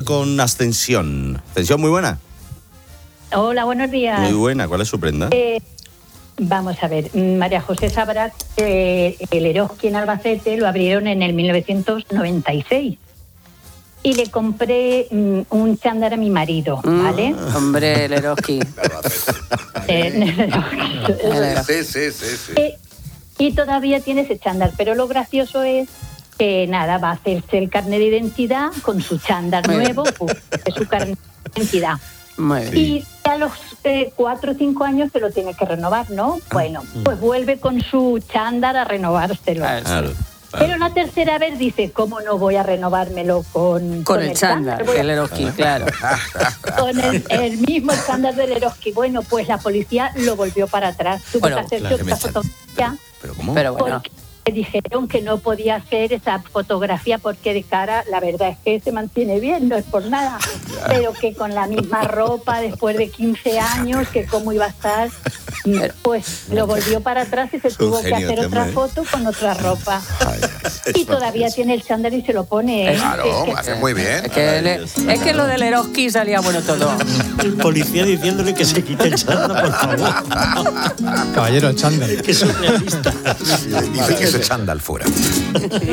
con Ascensión. Ascensión, muy buena. Hola, buenos días. Muy buena, ¿cuál es su prenda? Vamos a ver, María José sabrá que el Eroski en Albacete lo abrieron en el 1996 y le compré un chándal a mi marido, ¿vale? Hombre, el Eroski. Sí. Y todavía tiene ese chándal, pero lo gracioso es que nada, va a hacerse el carnet de identidad con su chándal nuevo, es su carnet de identidad. Muy bien. Y a los 4 o 5 años se lo tiene que renovar, ¿no? Bueno, pues vuelve con su chándal a renovárselo. Claro. Pero la tercera vez dice, ¿cómo no voy a renovármelo con el chándal, el Eroski, claro. Con el mismo chándal del Eroski. Bueno, pues la policía lo volvió para atrás. Tuvo que hacerse otra fotografía. ¿Pero cómo? Pero bueno. Porque le dijeron que no podía hacer esa fotografía porque de cara, la verdad es que se mantiene bien, no es por nada, pero que con la misma ropa después de 15 años, que cómo iba a estar, pues lo volvió para atrás y se tuvo que hacer otra foto con otra ropa. Y todavía tiene el chándal y se lo pone. Claro, hace muy bien. Es que lo del Eroski salía bueno todo. El policía diciéndole que se quite el chándal, por favor. Caballero, chándal. Que surrealista. Dice que ese chándal fuera.